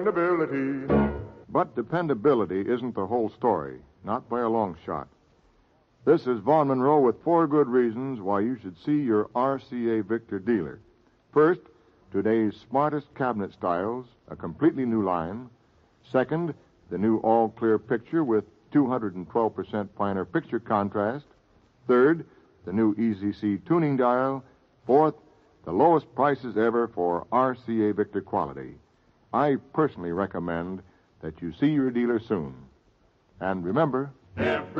dependability. But dependability isn't the whole story, not by a long shot. This is Vaughn Monroe with 4 good reasons why you should see your RCA Victor dealer. First, today's smartest cabinet styles, a completely new line. Second, the new all-clear picture with 212% finer picture contrast. Third, the new Easy-C tuning dial. Fourth, the lowest prices ever for RCA Victor quality. I personally recommend that you see your dealer soon. And remember, Every